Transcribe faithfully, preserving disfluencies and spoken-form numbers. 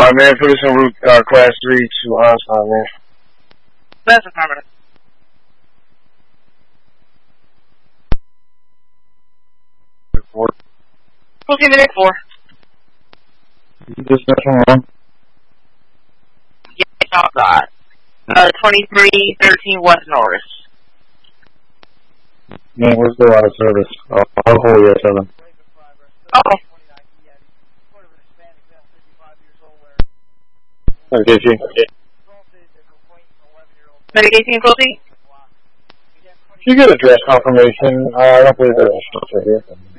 Alright, man, put us in route, uh, class three to Einstein, man. That's affirmative. Four. We'll give me next four. Just nothing wrong. Yeah, outside. Uh, twenty-three thirteen West Norris. Man, we're still out of service. Oh, I'll hold you at seven. Oh. Medication. Medication closing? You get address confirmation. Uh, I don't believe there's a structure here.